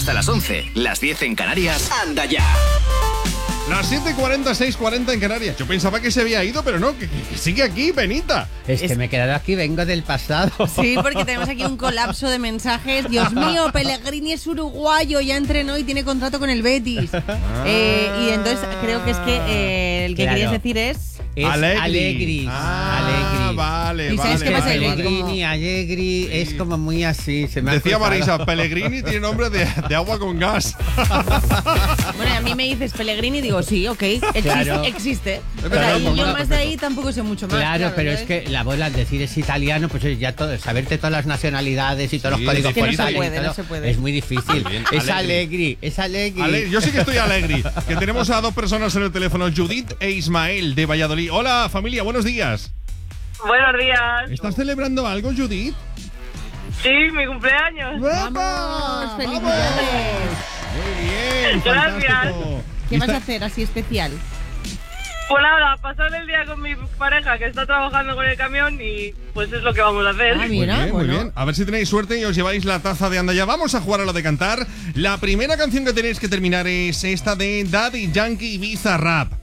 Hasta las 11, las 10 en Canarias. ¡Anda ya! Las 7:40, 6:40 en Canarias. Yo pensaba que se había ido, pero no, que sigue aquí, Benita. Es que me he quedado aquí, vengo del pasado. Sí, porque tenemos aquí un colapso de mensajes. Dios mío, Pellegrini es uruguayo, ya entrenó y tiene contrato con el Betis. Y entonces creo que es que el que querías decir es Allegri. Vale, ¿Y sabes qué pasa? Pellegrini, Allegri, es como muy así. Se me ha Decía cruzado. Marisa, Pellegrini tiene nombre de agua con gas. Bueno, a mí me dices Pellegrini y digo, sí, ok, Claro. existe. O verdad, sea, y yo perfecto. más de ahí tampoco sé mucho más. Claro, pero es entonces- que la bola al decir es italiano, pues ya todo, saberte todas las nacionalidades y todos Sí, los códigos es que no se postales y puede, todo, no se puede. es muy difícil. Bien, Es Allegri. Allegri. Yo sí que estoy alegre. Que tenemos a dos personas en el teléfono, Judith e Ismael de Valladolid. Hola, familia, buenos días. Buenos días. ¿Estás celebrando algo, Judith? Sí, mi cumpleaños. ¡Vamos! ¡Felicidades! Muy bien, Gracias. fantástico. ¿Qué vas a hacer así especial? Pues nada, pasar el día con mi pareja que está trabajando con el camión y pues es lo que vamos a hacer. Ah, Muy mira, bien, muy bueno. bien. A ver si tenéis suerte y os lleváis la taza de Anda Ya. Vamos a jugar a lo de cantar. La primera canción que tenéis que terminar es esta de Daddy Yankee Ibiza Rap.